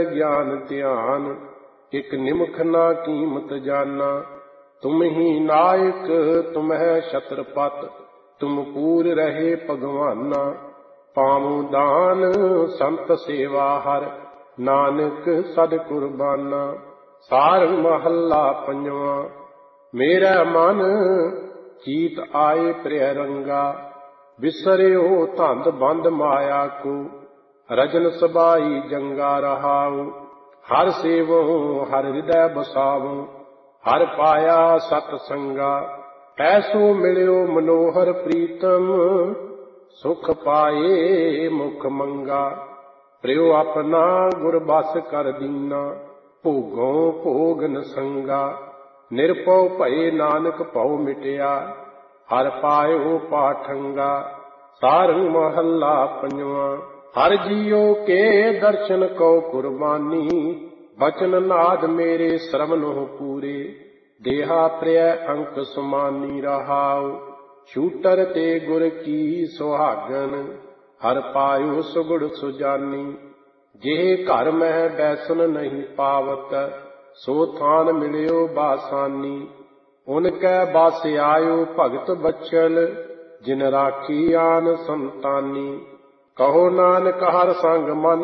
ज्ञान ध्यान, एक निमख ना कीमत जाना। तुम ही नायक तुम है छत्रपत, तुम पूर रहे भगवाना। पावो दान संत सेवा हर, नानक सद कुर्बाना। सारंग महला पंजवा। मेरा मन चीत आए प्रिय रंगा, बिसरियो धंध बंद माया को। रजन सबाई जंगा रहाऊ, हर सेवो हर हृदय बसावो। हर पाया सत संगा, ऐसो मिलियो मनोहर प्रीतम। सुख पाए मुख मंगा, प्रियो अपना गुर बस कर दीना। भोगों भोग न संगा, निरपौ भये नानक भौ मिटिया। हर पायो पाठंगा। सारंग महला पंजवा। हर जियो के दर्शन को कुर्बानी, बचन नाद मेरे श्रवणो पूरे। देहा प्रिय अंक सुमानी रहाओ, छूटर ते गुर की सुहागन। हर पायो सुगुड़ सुजानी, जेह घर मह बैसन नहीं पावत। सो थान मिलियो बासानी, उनकै बास आयो भगत बचल। जिन राखी आन संतानी, कहो नानक हर संग मन